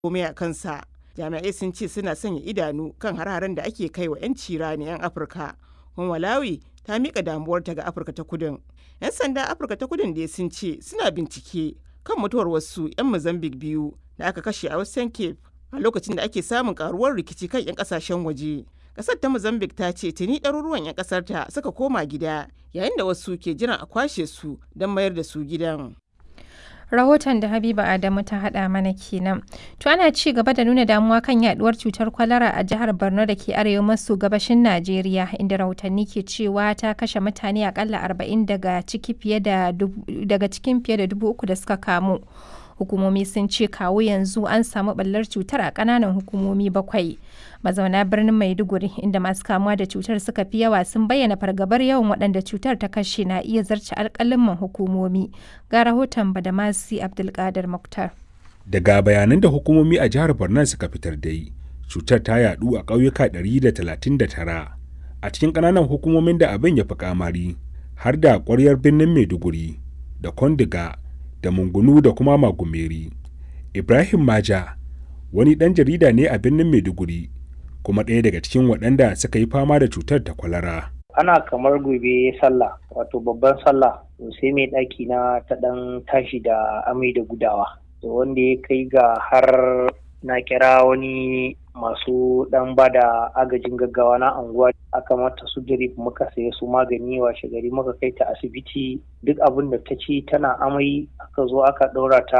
komai a kansa. Jami'ai sun ce suna sanya idanu kan hare-haren da ake kai wa 'yan cirani 'yan Afirka. Kuma Malawi ta miƙa damuwarta ga Afirka ta Kudun. 'Yan sanda Afirka ta Kudun dai sun ce suna bincike kan mutuwar wasu 'yan Mozambique biyu da aka kashe a Western Cape a lokacin da ake samun karuwar rikici kan 'yan kasashen waje. Kasar ta Mozambique ta ce tuni ɗaruruwan 'yan kasar ta suka koma gida yayin da wasu ke jiran a kwashe su don mayar da su gidan. Rahoton da Habiba Adamu ta haɗa mana kenan. To ana ci gaba da nuna damuwa kan yaduwar cutar kwalara a jihar Borno da ke arewa maso gabashin Najeriya, inda rahotanni ke cewa ta kashe mutane akalla 40 daga cikin fiye da 3,000 da suka kamu. Hukumomi sun ce kawo yanzu an samu ɓallar cutar a ƙananan hukumomi 7. Mazauna birnin Maiduguri inda masu kamuwa da cutar suka fi yawa sun bayyana fargabar yawan waɗanda cutar ta kashe na iya zarce alƙalin hukumomi. Ga rahoton Badamasi Abdulkadir Muktar. Daga bayanan da hukumomi a jihar Borno suka fitar dai, cutar ta yadu a ƙauyuka 139 a cikin ƙananan hukumomin da abin ya fi kamari, har da ƙwaryar birnin Maiduguri da Kondiga da Mungunu da kuma Magumeri. Ibrahim Maja wani ɗan jarida ne a birnin Maiduguri kuma ɗaya daga cikin waɗanda suka yi fama da cutar ta kwalara. Ana kamar gobe sallah, wato babban sallah, sai mai ɗaki na ta ɗan tashi da amai da gudawa. Wanda ya kai ga har na kira wani masu ɗan ba da agajin gaggawa na anguwa, aka mata su drip, muka saye su magani, washe gari muka kai ta asibiti. Duk abin da ta ci tana amai, aka zo aka ɗora ta